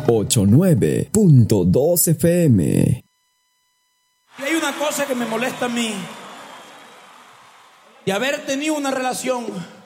89.2 FM. Y hay una cosa que me molesta a mí. De haber tenido una relación